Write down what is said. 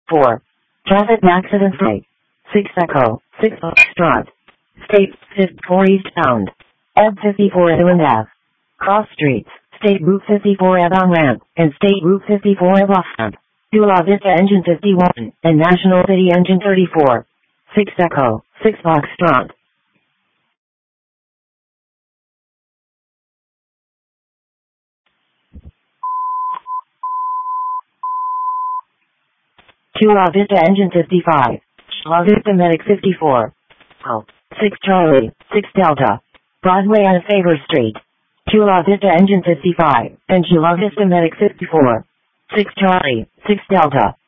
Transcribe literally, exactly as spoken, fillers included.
four. Traffic accident free. six Echo, six Foxtrot. State fifty-four eastbound. Ed fifty-four Inland Ave. Cross streets, State Route fifty-four Ave on ramp, and State Route fifty-four Ave off ramp. Chula Vista Engine fifty-one, and National City Engine thirty-four. six Echo, six Foxtrot. Chula Vista Engine fifty-five. Chula Vista Medic fifty-four. Oh, six Charlie, six Delta. Broadway and Favor Street. Chula Vista Engine fifty-five, and Chula Vista Medic fifty-four. six Charlie, six Delta.